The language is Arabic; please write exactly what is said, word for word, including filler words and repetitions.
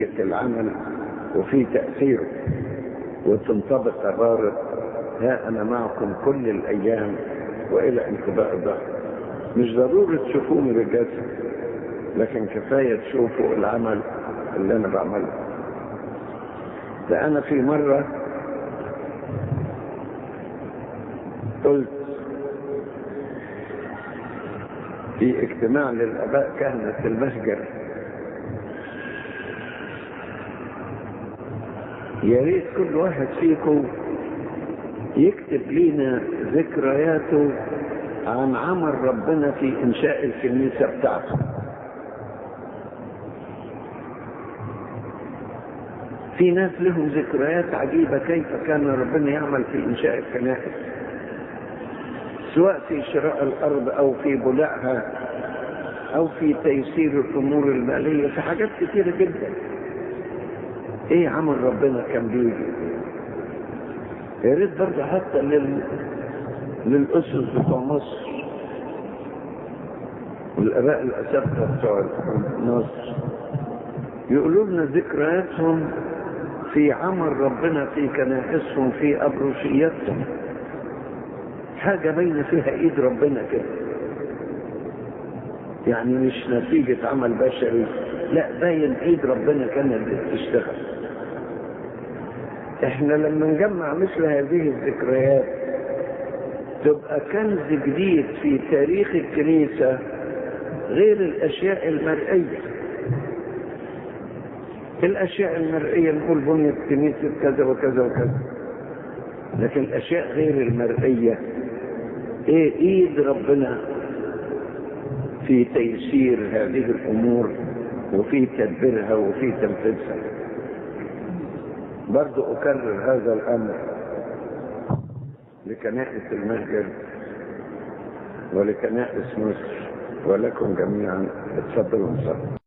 العمل وفي تأثيره، وتنطبق عبارة ها أنا معكم كل الأيام وإلى انقضاء الدهر. مش ضروري تشوفوني بالجسد، لكن كفاية تشوفوا العمل اللي أنا بعمله. ده أنا في مرة قلت في اجتماع للآباء كهنة المهجر، يا ريت كل واحد فيكم يكتب لنا ذكرياته عن عمل ربنا في إنشاء الكنيسة بتاعته. في ناس لهم ذكريات عجيبة كيف كان ربنا يعمل في إنشاء الكنائس، سواء في شراء الأرض أو في بلعها أو في تيسير الأمور المالية، في حاجات كتيرة جدا. إيه عمل ربنا كان بيجي. يا ريت برضه حتى لل... للأسس بتوع مصر والآباء الأساتذة بتوع مصر يقولوا لنا ذكرياتهم في عمل ربنا في كنائسهم، في أبروشياتهم، حاجة باينة فيها إيد ربنا كده، يعني مش نتيجة عمل بشري، لا باين إيد ربنا كانت بتشتغل. احنا لما نجمع مثل هذه الذكريات تبقى كنز جديد في تاريخ الكنيسة غير الأشياء المرئية. الأشياء المرئية نقول بنيت كنيسة كذا وكذا وكذا، لكن الأشياء غير المرئية ايه ايد ربنا في تيسير هذه الأمور وفي تدبيرها وفي تنفيذها. برضو أكرر هذا الأمر لكنائس المهجر ولكنائس مصر ولكم جميعا. اتفضلوا نصلي.